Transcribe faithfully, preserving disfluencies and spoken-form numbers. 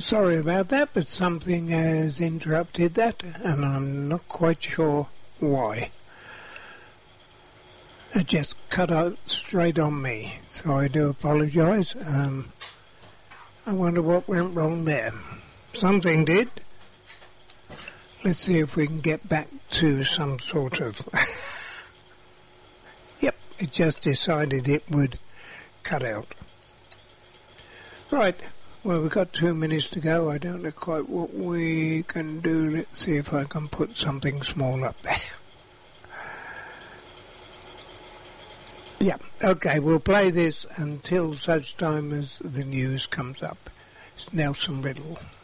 Sorry about that, but something has interrupted that, and I'm not quite sure why. It just cut out straight on me, so I do apologise. Um, I wonder what went wrong there. Something did. Let's see if we can get back to some sort of... Yep, it just decided it would cut out. Right. Well, we've got two minutes to go. I don't know quite what we can do. Let's see if I can put something small up there. Yeah, okay, we'll play this until such time as the news comes up. It's Nelson Riddle.